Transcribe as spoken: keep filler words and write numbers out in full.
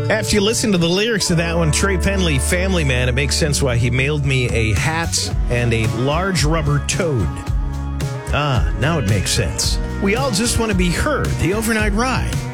After you listen to the lyrics of that one, Trey Penley, Family Man, it makes sense why he mailed me a hat and a large rubber toad. Ah, now it makes sense. We all just want to be heard. The overnight ride.